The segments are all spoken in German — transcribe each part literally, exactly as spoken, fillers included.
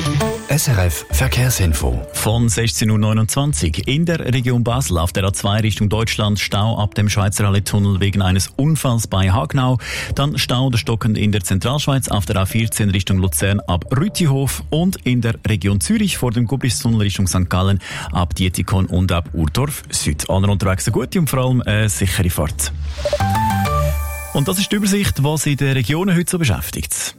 S R F Verkehrsinfo. Von sechzehn Uhr neunundzwanzig. In der Region Basel auf der A zwei Richtung Deutschland Stau ab dem Schweizer Halle-Tunnel wegen eines Unfalls bei Hagnau. Dann Stau oder stockend in der Zentralschweiz auf der A vierzehn Richtung Luzern ab Rütihof und in der Region Zürich vor dem Gubristunnel Richtung Sankt Gallen ab Dietikon und ab Urdorf Süd. Alle unterwegs eine gute und vor allem eine sichere Fahrt. Und das ist die Übersicht, was in den Regionen heute so beschäftigt.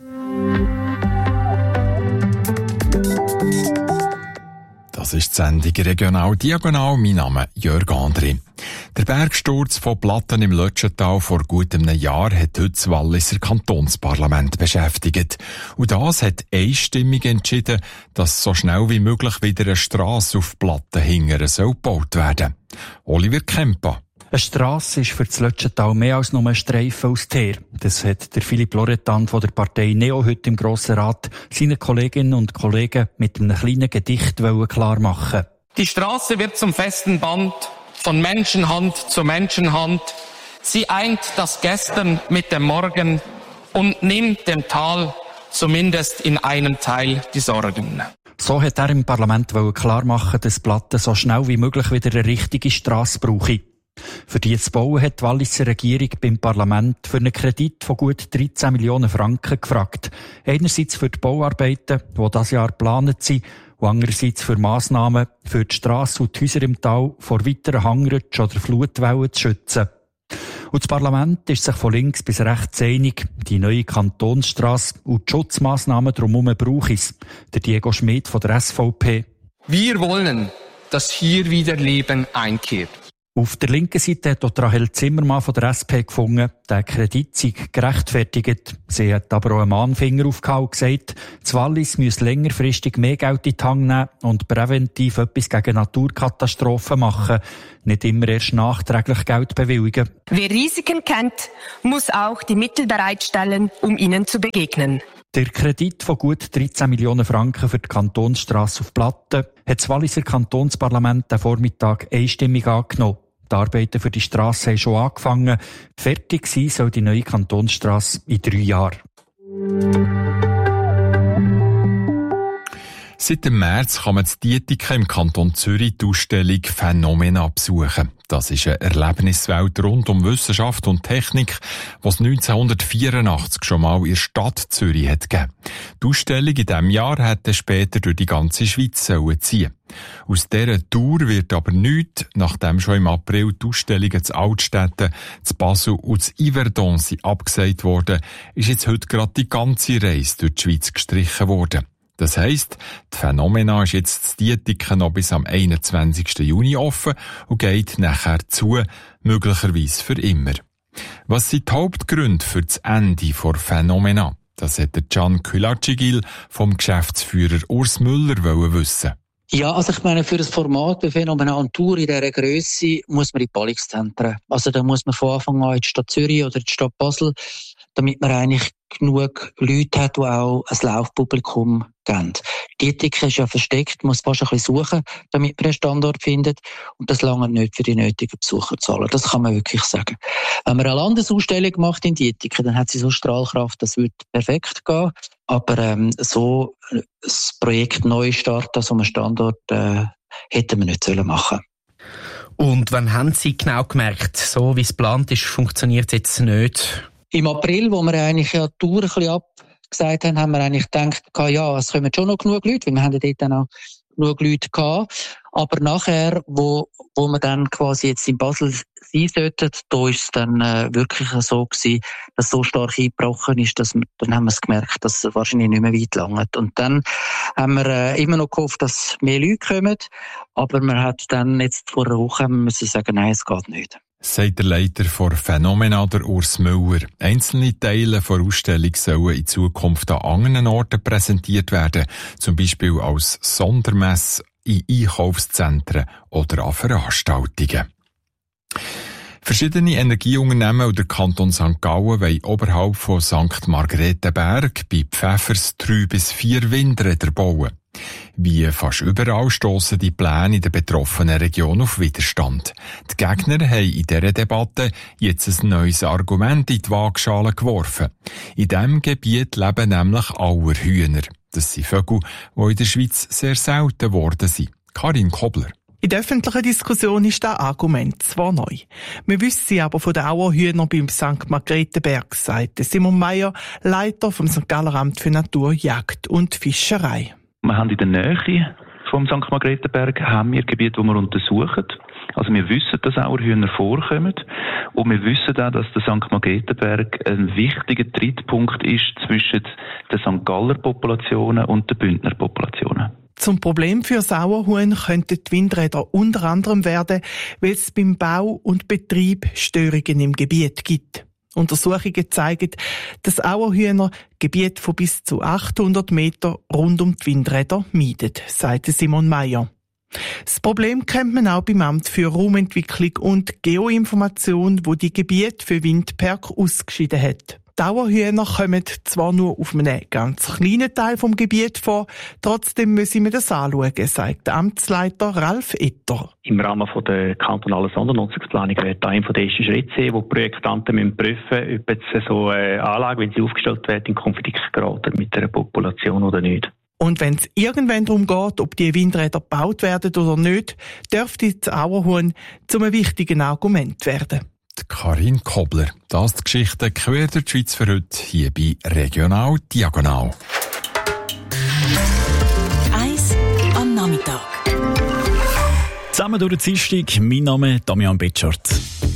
Das ist die Sendung Regional Diagonal. Mein Name ist Jörg André. Der Bergsturz von Platten im Lötschental vor gut einem Jahr hat heute das Walliser Kantonsparlament beschäftigt. Und das hat einstimmig entschieden, dass so schnell wie möglich wieder eine Strasse auf Plattenhingern soll gebaut werden. Oliver Kempa. Eine Strasse ist für das Lötschental mehr als nur ein Streifen aus Teer. Das hat der Philipp Loretan von der Partei Neo heute im Grossen Rat seinen Kolleginnen und Kollegen mit einem kleinen Gedicht klar machen. Die Straße wird zum festen Band, von Menschenhand zu Menschenhand. Sie eint das Gestern mit dem Morgen und nimmt dem Tal zumindest in einem Teil die Sorgen. So hat er im Parlament klar machen, dass Platten so schnell wie möglich wieder eine richtige Strasse brauchen. Für die zu bauen hat die Walliser Regierung beim Parlament für einen Kredit von gut dreizehn Millionen Franken gefragt. Einerseits für die Bauarbeiten, die dieses Jahr geplant sind, und andererseits für Massnahmen für die Strasse und die Häuser im Tal vor weiteren Hangrutschen oder Flutwellen zu schützen. Und das Parlament ist sich von links bis rechts einig, die neue Kantonsstrasse und die Schutzmassnahmen drumherum braucht es. Der Diego Schmid von der S V P. Wir wollen, dass hier wieder Leben einkehrt. Auf der linken Seite hat auch Rahel Zimmermann von der S P gefunden, der Kredit sei gerechtfertigt. Sie hat aber auch einen Mahnfinger aufgehauen und gesagt, das Wallis müsse längerfristig mehr Geld in die Hand nehmen und präventiv etwas gegen Naturkatastrophen machen, nicht immer erst nachträglich Geld bewilligen. Wer Risiken kennt, muss auch die Mittel bereitstellen, um ihnen zu begegnen. Der Kredit von gut dreizehn Millionen Franken für die Kantonsstrasse auf Platten hat das Walliser Kantonsparlament den Vormittag einstimmig angenommen. Die Arbeiten für die Strasse haben schon angefangen. Fertig sein soll die neue Kantonsstrasse in drei Jahren. Seit dem März kann man in Dietikon im Kanton Zürich die Ausstellung Phänomena besuchen. Das ist eine Erlebniswelt rund um Wissenschaft und Technik, die es neunzehnhundertvierundachtzig schon mal in der Stadt Zürich hat gegeben. Die Ausstellung in diesem Jahr hätte später durch die ganze Schweiz ziehen. Aus dieser Tour wird aber nichts, nachdem schon im April die Ausstellungen zu Altstädten, zu Basel und zu Yverdon abgesagt worden, ist jetzt heute gerade die ganze Reise durch die Schweiz gestrichen worden. Das heisst, die Phänomena ist jetzt in Dietikon noch bis am einundzwanzigsten Juni offen und geht nachher zu, möglicherweise für immer. Was sind die Hauptgründe für das Ende der Phänomena? Das hat der Can Kulacigil vom Geschäftsführer Urs Müller wissen. Ja, also ich meine, für das Format bei Phänomena und Tour in dieser Grösse muss man in die Ballungszentren. Also da muss man von Anfang an in die Stadt Zürich oder in die Stadt Basel, damit man eigentlich genug Leute hat, die auch ein Laufpublikum geben. Die Dietikon ist ja versteckt, muss fast ein bisschen suchen, damit man einen Standort findet. Und das lange nicht für die nötigen Besucherzahlen. Das kann man wirklich sagen. Wenn man eine Landesausstellung macht in Dietikon, dann hat sie so Strahlkraft, das wird perfekt gehen. Aber ähm, so das Projekt neu starten, so einen Standort, äh, hätten wir nicht sollen machen. Und wann haben Sie genau gemerkt, so wie es geplant ist, funktioniert es jetzt nicht? Im April, wo wir eigentlich ja die Tour ein bisschen abgesagt haben, haben wir eigentlich gedacht, ja, es kommen schon noch genug Leute, weil wir haben dort dann auch genug Leute gehabt. Aber nachher, wo, wo wir dann quasi jetzt in Basel sein sollten, da ist es dann äh, wirklich so gewesen, dass es so stark eingebrochen ist, dass wir, dann haben wir es gemerkt, dass es wahrscheinlich nicht mehr weit langt. Und dann haben wir äh, immer noch gehofft, dass mehr Leute kommen, aber man hat dann jetzt vor einer Woche müssen sagen, nein, es geht nicht. Sagt der Leiter von Phänomena, der Urs Müller. Einzelne Teile der Ausstellung sollen in Zukunft an anderen Orten präsentiert werden, zum Beispiel als Sondermesse in Einkaufszentren oder an Veranstaltungen. Verschiedene Energieunternehmen und der Kanton Sankt Gallen wollen oberhalb von Sankt Margrethenberg bei Pfäffers drei bis vier Windräder bauen. Wie fast überall stossen die Pläne in der betroffenen Region auf Widerstand. Die Gegner haben in dieser Debatte jetzt ein neues Argument in die Waagschale geworfen. In diesem Gebiet leben nämlich Auerhühner. Das sind Vögel, die in der Schweiz sehr selten geworden sind. Karin Kobler. In der öffentlichen Diskussion ist das Argument zwar neu. Wir wissen aber von den Auerhühnern beim Sankt Margretenberg, sagt Simon Meyer, Leiter vom Sankt Galler Amt für Natur, Jagd und Fischerei. Wir haben in der Nähe vom Sankt Margretenberg haben wir Gebiete, die wir untersuchen. Also wir wissen, dass Auerhühner vorkommen und wir wissen auch, dass der Sankt Margretenberg ein wichtiger Trittpunkt ist zwischen den Sankt Galler Populationen und den Bündner Populationen. Zum Problem für Sauerhuhn könnten die Windräder unter anderem werden, weil es beim Bau und Betrieb Störungen im Gebiet gibt. Untersuchungen zeigen, dass Auerhühner Gebiete von bis zu achthundert Meter rund um die Windräder meiden, sagt Simon Meyer. Das Problem kennt man auch beim Amt für Raumentwicklung und Geoinformation, wo die Gebiete für Windpark ausgeschieden hat. Die Auerhühner kommen zwar nur auf einem ganz kleinen Teil vom Gebiet vor, trotzdem müssen wir das anschauen, sagt der Amtsleiter Ralf Etter. Im Rahmen der kantonalen Sondernutzungsplanung wird einer der ersten Schritte sein, wo die Projektanten müssen prüfen, ob jetzt so eine Anlage, wenn sie aufgestellt wird, in Konflikt geraten mit der Population oder nicht. Und wenn es irgendwann darum geht, ob die Windräder gebaut werden oder nicht, dürfte das Auerhuhn zu einem wichtigen Argument werden. Die Karin Kobler. Das ist die Geschichte quer durch die Schweiz für heute, hier bei Regional Diagonal. Eins am Nachmittag. Zusammen durch den Dienstag, mein Name ist Damian Betschart.